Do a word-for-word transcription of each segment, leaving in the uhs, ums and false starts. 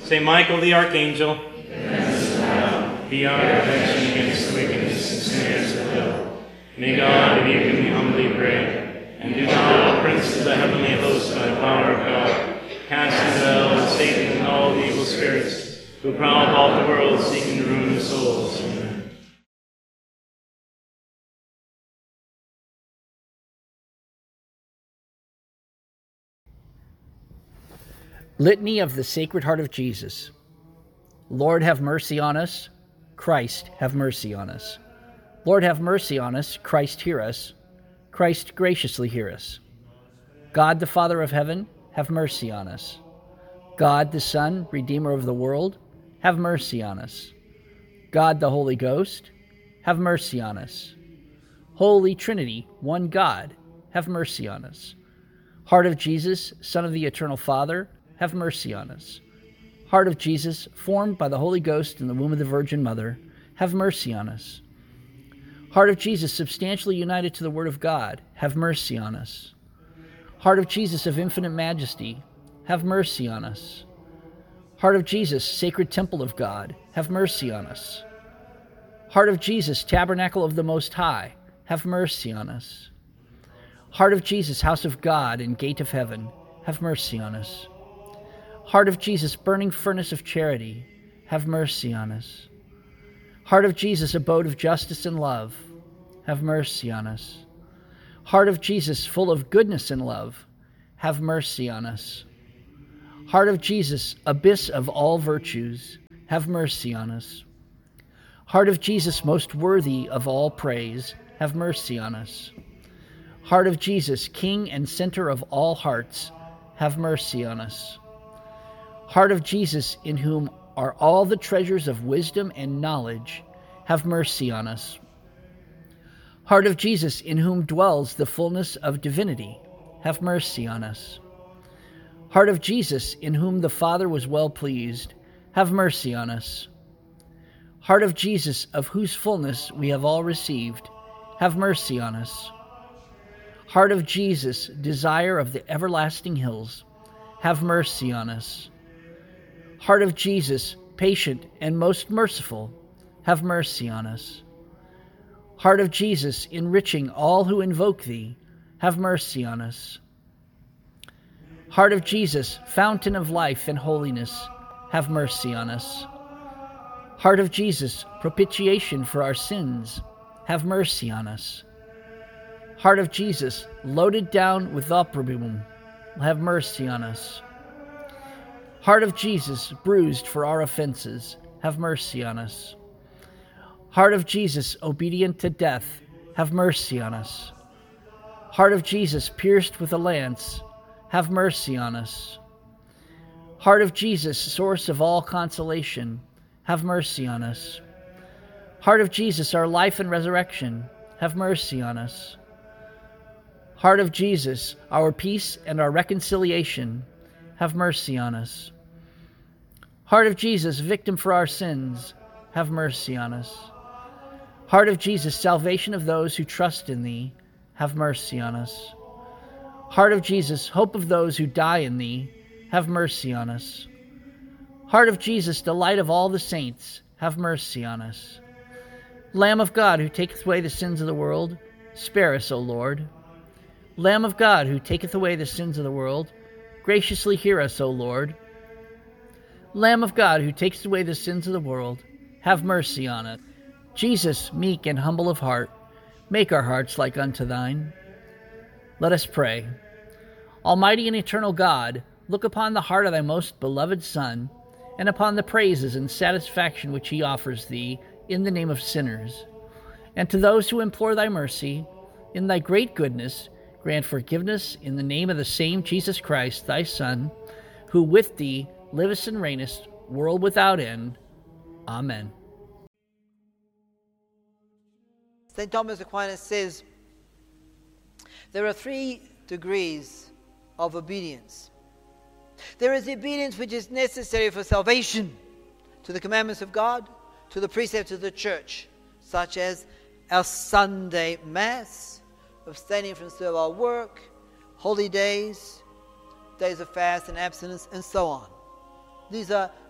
Saint Michael the Archangel, be our protection against the wickedness and snares of hell. May God, if you can humbly pray, and do not, O Prince of the heavenly host, by the power of God, cast into hell Satan and all the evil spirits who prowl about the world seeking to ruin the souls. Amen. Litany of the Sacred Heart of Jesus. Lord, have mercy on us. Christ, have mercy on us. Lord, have mercy on us. Christ, hear us. Christ, graciously hear us. God, the Father of heaven, have mercy on us. God, the Son, Redeemer of the world, have mercy on us. God, the Holy Ghost, have mercy on us. Holy Trinity, one God, have mercy on us. Heart of Jesus, Son of the Eternal Father, have mercy on us. Heart of Jesus, formed by the Holy Ghost in the womb of the Virgin Mother, have mercy on us. Heart of Jesus, substantially united to the Word of God, have mercy on us. Heart of Jesus of infinite majesty, have mercy on us. Heart of Jesus, sacred temple of God, have mercy on us. Heart of Jesus, tabernacle of the Most High, have mercy on us. Heart of Jesus, house of God and gate of heaven, have mercy on us. Heart of Jesus, burning furnace of charity, have mercy on us. Heart of Jesus, abode of justice and love, have mercy on us. Heart of Jesus, full of goodness and love, have mercy on us. Heart of Jesus, abyss of all virtues, have mercy on us. Heart of Jesus, most worthy of all praise, have mercy on us. Heart of Jesus, King and center of all hearts, have mercy on us. Heart of Jesus, in whom are all the treasures of wisdom and knowledge, have mercy on us. Heart of Jesus, in whom dwells the fullness of divinity, have mercy on us. Heart of Jesus, in whom the Father was well pleased, have mercy on us. Heart of Jesus, of whose fullness we have all received, have mercy on us. Heart of Jesus, desire of the everlasting hills, have mercy on us. Heart of Jesus, patient and most merciful, have mercy on us. Heart of Jesus, enriching all who invoke thee, have mercy on us. Heart of Jesus, fountain of life and holiness, have mercy on us. Heart of Jesus, propitiation for our sins, have mercy on us. Heart of Jesus, loaded down with opprobrium, have mercy on us. Heart of Jesus, bruised for our offenses, have mercy on us. Heart of Jesus, obedient to death, have mercy on us. Heart of Jesus, pierced with a lance, have mercy on us. Heart of Jesus, source of all consolation, have mercy on us. Heart of Jesus, our life and resurrection, have mercy on us. Heart of Jesus, our peace and our reconciliation, have mercy on us. Heart of Jesus, victim for our sins, have mercy on us. Heart of Jesus, salvation of those who trust in thee, have mercy on us. Heart of Jesus, hope of those who die in thee, have mercy on us. Heart of Jesus, delight of all the saints, have mercy on us. Lamb of God, who taketh away the sins of the world, spare us, O Lord. Lamb of God, who taketh away the sins of the world, graciously hear us, O Lord. Lamb of God, who takes away the sins of the world, have mercy on us. Jesus, meek and humble of heart, make our hearts like unto thine. Let us pray. Almighty and eternal God, look upon the heart of thy most beloved Son, and upon the praises and satisfaction which he offers thee in the name of sinners. And to those who implore thy mercy, in thy great goodness, grant forgiveness in the name of the same Jesus Christ, thy Son, who with thee livest and reignest, world without end. Amen. Saint Thomas Aquinas says, there are three degrees of obedience. There is the obedience which is necessary for salvation, to the commandments of God, to the precepts of the church, such as our Sunday Mass, abstaining from servile work, holy days, days of fast and abstinence, and so on. These are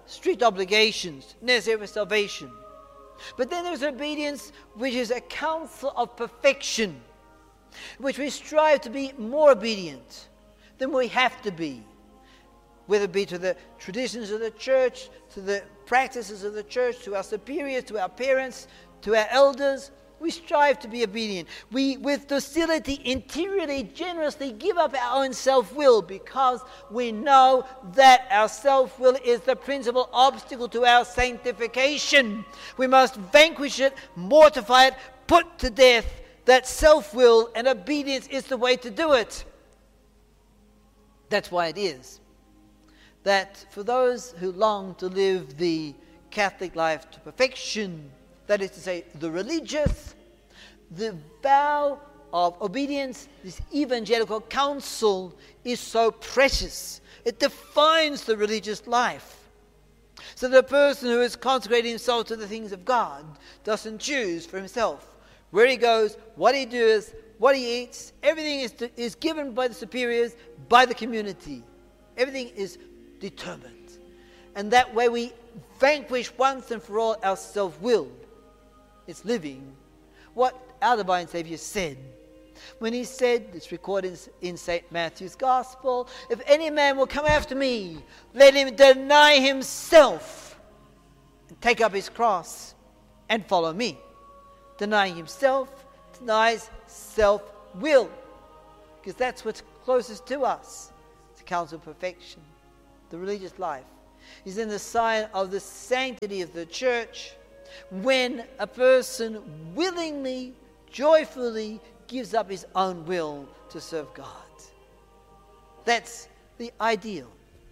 strict obligations necessary for salvation. But then there's obedience which is a counsel of perfection, which we strive to be more obedient than we have to be, whether it be to the traditions of the church, to the practices of the church, to our superiors, to our parents, to our elders. We strive to be obedient. We, with docility, interiorly, generously give up our own self-will, because we know that our self-will is the principal obstacle to our sanctification. We must vanquish it, mortify it, put to death that self-will, and obedience is the way to do it. That's why it is that for those who long to live the Catholic life to perfection, that is to say, the religious, the vow of obedience, this evangelical counsel, is so precious. It defines the religious life. So the person who is consecrating himself to the things of God doesn't choose for himself where he goes, what he does, what he eats. Everything is, to, is given by the superiors, by the community. Everything is determined. And that way we vanquish once and for all our self-will. It's living what our divine Savior said. When he said, it's recorded in Saint Matthew's Gospel, if any man will come after me, let him deny himself and take up his cross and follow me. Denying himself denies self-will, because that's what's closest to us. It's the counsel of perfection. The religious life is in the sign of the sanctity of the church, when a person willingly, joyfully gives up his own will to serve God. That's the ideal.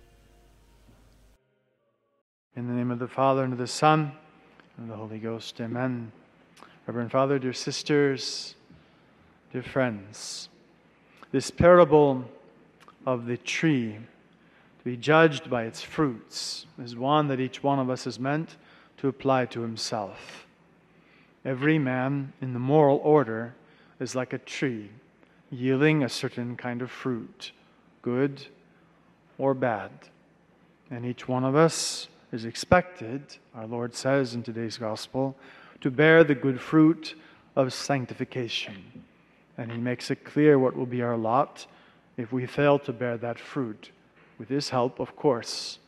In the name of the Father, and of the Son, and of the Holy Ghost, amen. Reverend Father, dear sisters, dear friends, this parable of the tree, to be judged by its fruits, is one that each one of us is meant to apply to himself. Every man in the moral order is like a tree, yielding a certain kind of fruit, good or bad. And each one of us is expected, our Lord says in today's gospel, to bear the good fruit of sanctification. And he makes it clear what will be our lot if we fail to bear that fruit, with his help, of course.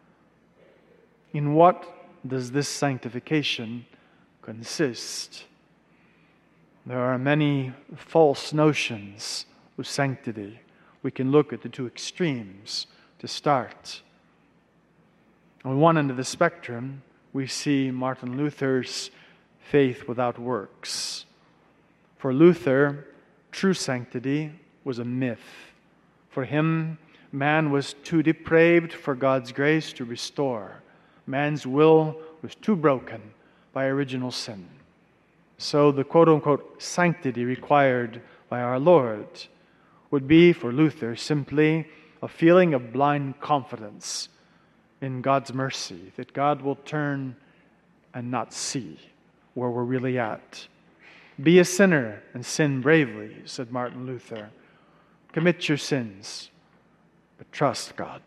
In what does this sanctification consist? There are many false notions of sanctity. We can look at the two extremes to start. On one end of the spectrum, we see Martin Luther's faith without works. For Luther, true sanctity was a myth. For him, man was too depraved for God's grace to restore. Man's will was too broken by original sin. So the quote-unquote sanctity required by our Lord would be for Luther simply a feeling of blind confidence in God's mercy, that God will turn and not see where we're really at. Be a sinner and sin bravely, said Martin Luther. Commit your sins, but trust God.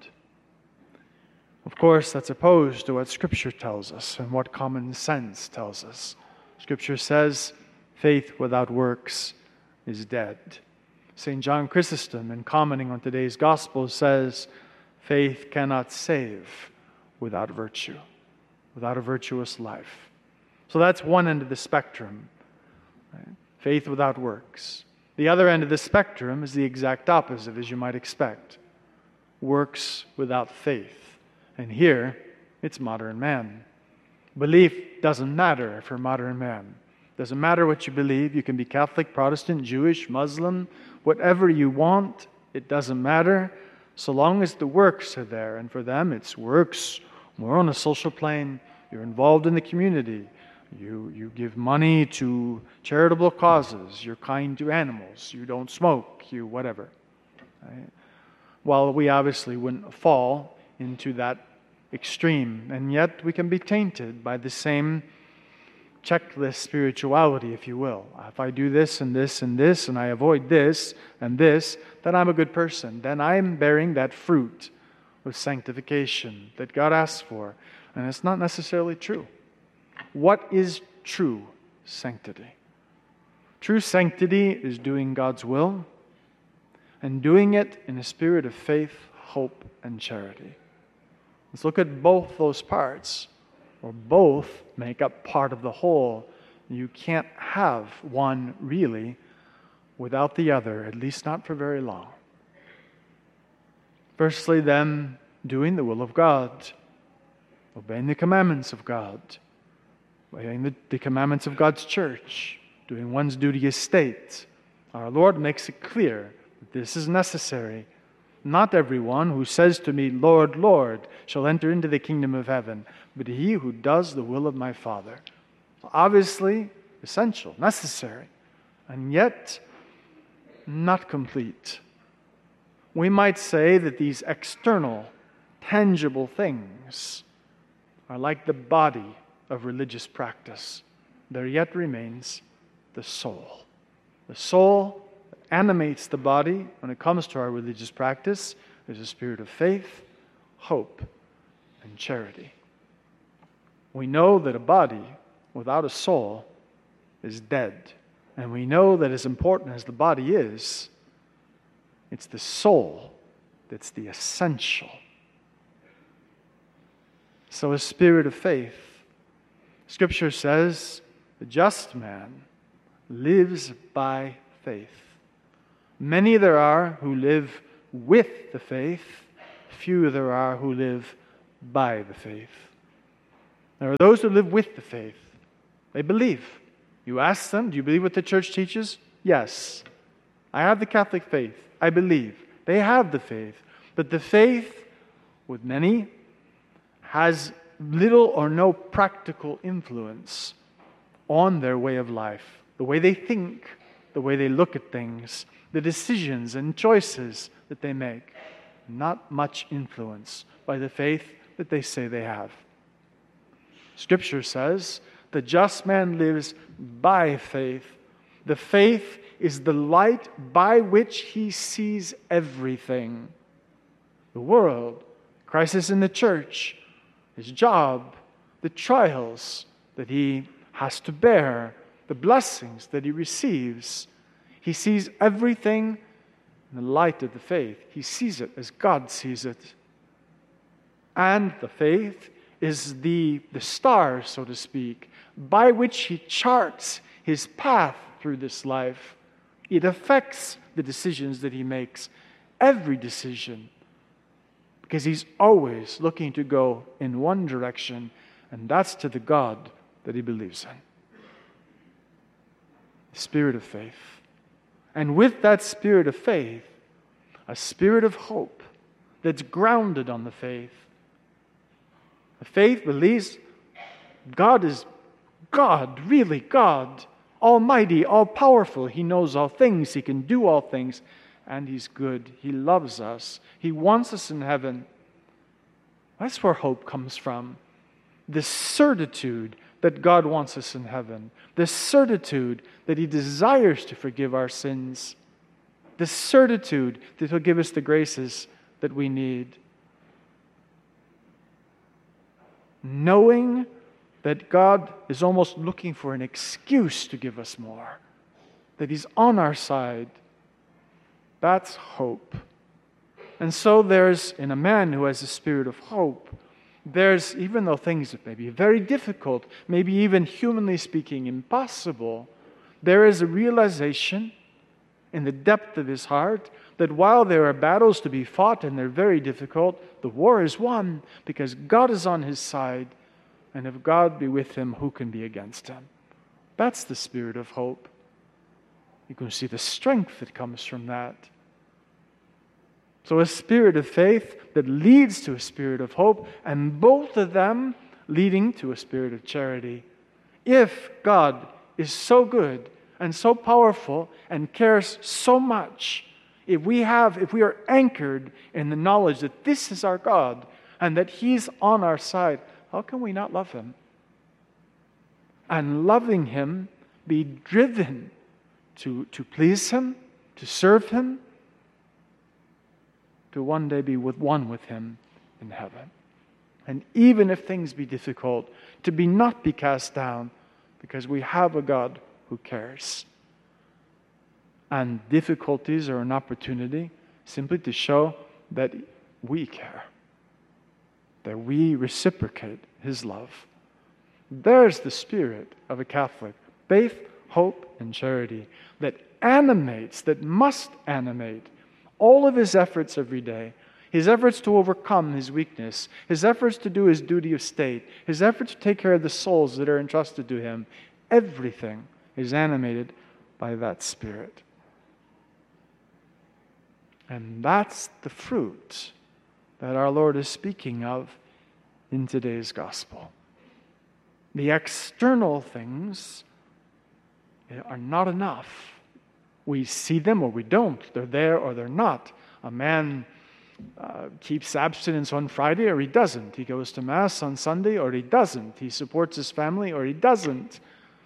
Of course, that's opposed to what Scripture tells us and what common sense tells us. Scripture says, faith without works is dead. Saint John Chrysostom, in commenting on today's gospel, says, faith cannot save without virtue, without a virtuous life. So that's one end of the spectrum, right? Faith without works. The other end of the spectrum is the exact opposite, as you might expect. Works without faith. And here, it's modern man. Belief doesn't matter for modern man. Doesn't matter what you believe. You can be Catholic, Protestant, Jewish, Muslim, whatever you want. It doesn't matter so long as the works are there. And for them, it's works more on a social plane. You're involved in the community. You, you give money to charitable causes. You're kind to animals. You don't smoke. You whatever. Right? Well, we obviously wouldn't fall into that extreme, and yet we can be tainted by the same checklist spirituality, if you will. If I do this and this and this, and I avoid this and this, then I'm a good person. Then I'm bearing that fruit of sanctification that God asks for, and it's not necessarily true. What is true sanctity? True sanctity is doing God's will and doing it in a spirit of faith, hope, and charity. Let's look at both those parts, or both make up part of the whole. You can't have one really without the other, at least not for very long. Firstly, then, doing the will of God, obeying the commandments of God, obeying the, the commandments of God's church, doing one's duty as state. Our Lord makes it clear that this is necessary. Not everyone who says to me, Lord, Lord, shall enter into the kingdom of heaven, but he who does the will of my Father. Obviously, essential, necessary, and yet not complete. We might say that these external, tangible things are like the body of religious practice. There yet remains the soul. The soul that animates the body when it comes to our religious practice is a spirit of faith, hope, and charity. We know that a body without a soul is dead. And we know that as important as the body is, it's the soul that's the essential. So a spirit of faith. Scripture says, the just man lives by faith. Many there are who live with the faith, few there are who live by the faith. There are those who live with the faith. They believe. You ask them, do you believe what the church teaches? Yes. I have the Catholic faith. I believe. They have the faith. But the faith, with many, has little or no practical influence on their way of life. The way they think, the way they look at things, the decisions and choices that they make. Not much influence by the faith that they say they have. Scripture says, the just man lives by faith. The faith is the light by which he sees everything. The world, crisis in the church, his job, the trials that he has to bear, the blessings that he receives. He sees everything in the light of the faith. He sees it as God sees it. And the faith is the, the star, so to speak, by which he charts his path through this life. It affects the decisions that he makes, every decision, because he's always looking to go in one direction, and that's to the God that he believes in. The spirit of faith. And with that spirit of faith, a spirit of hope that's grounded on the faith. The faith believes God is God, really God, almighty, all-powerful. He knows all things. He can do all things. And He's good. He loves us. He wants us in heaven. That's where hope comes from. The certitude that God wants us in heaven. The certitude that He desires to forgive our sins. The certitude that He'll give us the graces that we need. Knowing that God is almost looking for an excuse to give us more. That He's on our side. That's hope. And so there's, in a man who has a spirit of hope, there's, even though things may be very difficult, maybe even humanly speaking impossible, there is a realization in the depth of his heart that while there are battles to be fought and they're very difficult, the war is won because God is on his side. And if God be with him, who can be against him? That's the spirit of hope. You can see the strength that comes from that. So a spirit of faith that leads to a spirit of hope, and both of them leading to a spirit of charity. If God is so good and so powerful and cares so much, if we have, if we are anchored in the knowledge that this is our God and that He's on our side, how can we not love Him? And loving Him, be driven to, to please Him, to serve Him, to one day be with one with Him in heaven. And even if things be difficult, to be not be cast down, because we have a God who cares. And difficulties are an opportunity simply to show that we care, that we reciprocate His love. There's the spirit of a Catholic. Faith, hope, and charity that animates, that must animate all of his efforts every day. His efforts to overcome his weakness, his efforts to do his duty of state, his efforts to take care of the souls that are entrusted to him. Everything is animated by that spirit. And that's the fruit that our Lord is speaking of in today's gospel. The external things are not enough. We see them or we don't. They're there or they're not. A man uh, keeps abstinence on Friday or he doesn't. He goes to Mass on Sunday or he doesn't. He supports his family or he doesn't.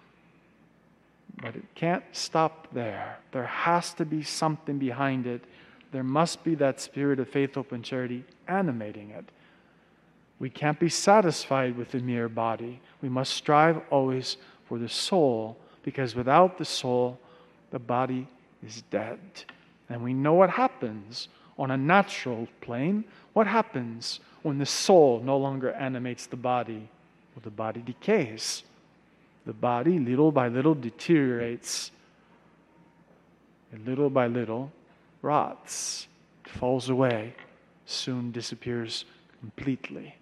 But it can't stop there. There has to be something behind it. There must be that spirit of faith, hope, and charity animating it. We can't be satisfied with the mere body. We must strive always for the soul, because without the soul, the body is dead. And we know what happens on a natural plane. What happens when the soul no longer animates the body? Well, the body decays. The body, little by little, deteriorates. And little by little, rots, falls away, soon disappears completely.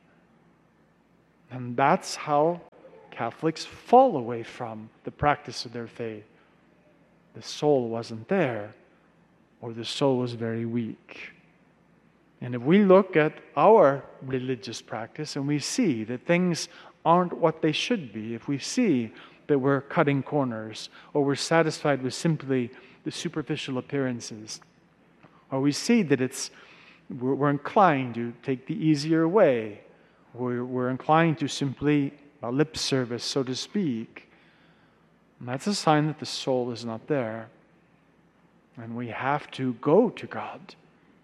And that's how Catholics fall away from the practice of their faith. The soul wasn't there, or the soul was very weak. And if we look at our religious practice and we see that things aren't what they should be, if we see that we're cutting corners, or we're satisfied with simply the superficial appearances, or we see that it's we're, we're inclined to take the easier way, we're, we're inclined to simply a lip service, so to speak, and that's a sign that the soul is not there. And we have to go to God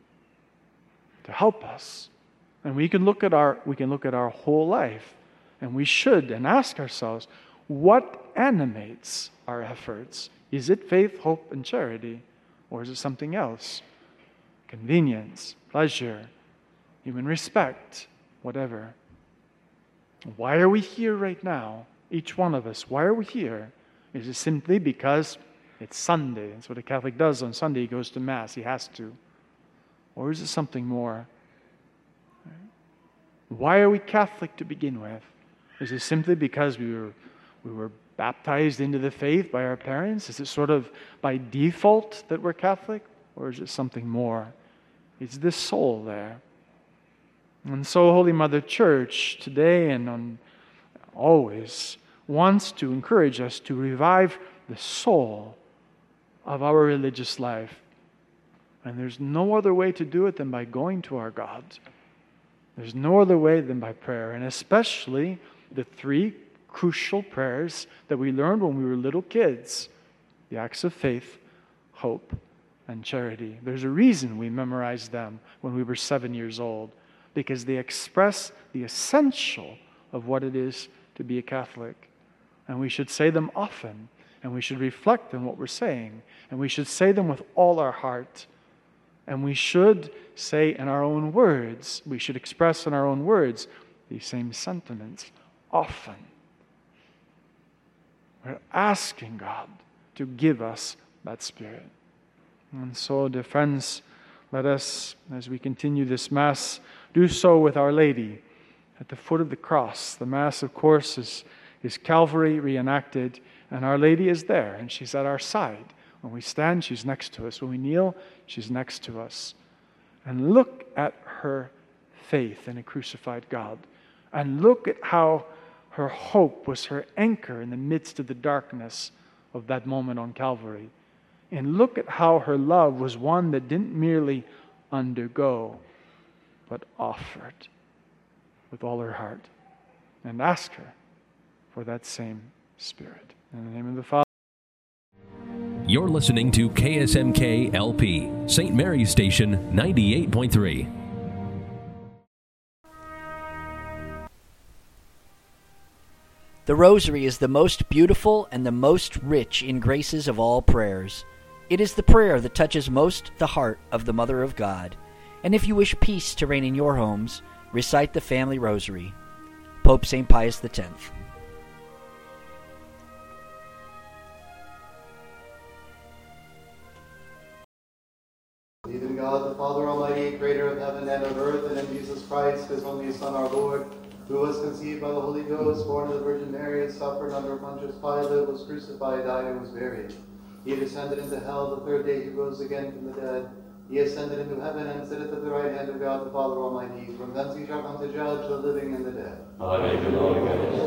to help us. And we can look at our we can look at our whole life, and we should and ask ourselves, what animates our efforts? Is it faith, hope, and charity? Or is it something else? Convenience, pleasure, human respect, whatever. Why are we here right now? Each one of us, why are we here? Is it simply because it's Sunday? That's what a Catholic does on Sunday. He goes to Mass. He has to. Or is it something more? Why are we Catholic to begin with? Is it simply because we were we were baptized into the faith by our parents? Is it sort of by default that we're Catholic? Or is it something more? Is this soul there? And so Holy Mother Church today and on always wants to encourage us to revive the soul of our religious life. And there's no other way to do it than by going to our God. There's no other way than by prayer, and especially the three crucial prayers that we learned when we were little kids: the acts of faith, hope, and charity. There's a reason we memorized them when we were seven years old, because they express the essential of what it is to be a Catholic. And we should say them often, and we should reflect on what we're saying, and we should say them with all our heart. And we should say in our own words, we should express in our own words these same sentiments often. We're asking God to give us that Spirit. And so, dear friends, let us, as we continue this Mass, do so with Our Lady at the foot of the cross. The Mass, of course, is, is Calvary reenacted, and Our Lady is there, and she's at our side. When we stand, she's next to us. When we kneel, she's next to us. And look at her faith in a crucified God. And look at how her hope was her anchor in the midst of the darkness of that moment on Calvary. And look at how her love was one that didn't merely undergo, but offered with all her heart. And ask her for that same Spirit. In the name of the Father. You're listening to K S M K L P, Saint Mary's Station ninety-eight point three. The Rosary is the most beautiful and the most rich in graces of all prayers. It is the prayer that touches most the heart of the Mother of God. And if you wish peace to reign in your homes, recite the Family Rosary. Pope Saint Pius the tenth. Believe in God, the Father Almighty, creator of heaven and of earth, and in Jesus Christ, his only Son, our Lord, who was conceived by the Holy Ghost, born of the Virgin Mary, suffered under Pontius Pilate, was crucified, died, and was buried. He descended into hell. The third day he rose again from the dead. He ascended into heaven and sitteth at the right hand of God the Father Almighty. From thence he shall come to judge the living and the dead. Alleluia, Lord,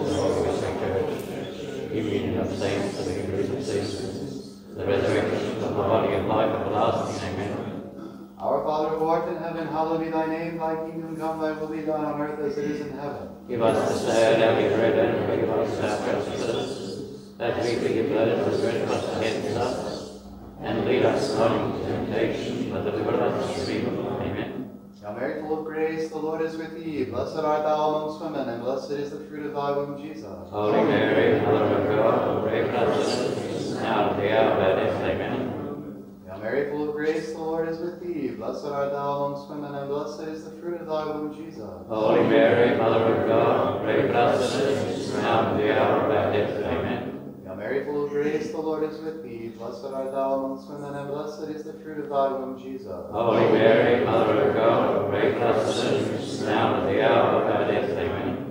the union of saints, the victories of saints, the resurrection of the body and life everlasting. Amen. Our Father who art in heaven, hallowed be thy name. Thy kingdom come, thy will be done on earth as it is in heaven. Give us this day our daily bread, and forgive us our trespasses, that we forgive those who trespass against us. And lead us not into temptation, but deliver us from evil. Amen. Hail Mary, full of grace, the Lord is with thee. Blessed art thou amongst women, and blessed is the fruit of thy womb, Jesus. Holy Mary, Mother of God, pray for us sinners, now and at the hour of our death. Amen. Hail Mary, full of grace, the Lord is with thee. Blessed art thou amongst women, and blessed is the fruit of thy womb, Jesus. Holy Mary, Mother of God, pray for us sinners, now and at the hour of our death. Amen. Hail Mary, full of grace, the Lord is with thee. Blessed art thou amongst women, and blessed is the fruit of thy womb, Jesus. Holy Mary, Mother of God, pray for us sinners, now and at the hour of our death. Amen.